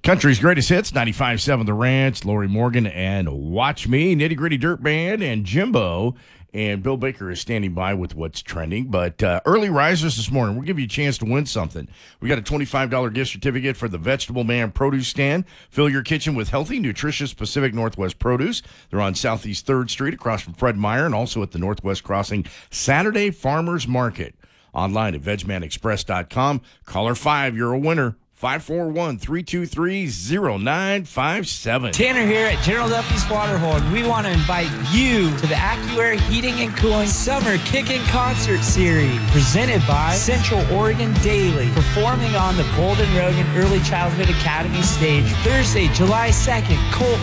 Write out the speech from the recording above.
Country's greatest hits, 95.7 The Ranch, Lori Morgan, and Watch Me, Nitty Gritty Dirt Band, and Jimbo. And Bill Baker is standing by with what's trending. But early risers this morning, we'll give you a chance to win something. We got a $25 gift certificate for the Vegetable Man Produce Stand. Fill your kitchen with healthy, nutritious Pacific Northwest produce. They're on Southeast 3rd Street across from Fred Meyer and also at the Northwest Crossing Saturday Farmers Market. Online at VegManExpress.com. Caller 5, you're a winner. 541-323-0957. Tanner here at General Duffy's Waterhole, and we want to invite you to the AccuAir Heating and Cooling Summer Kickin' Concert Series, presented by Central Oregon Daily, performing on the Bolden Rogan Early Childhood Academy stage Thursday, July 2nd, Colt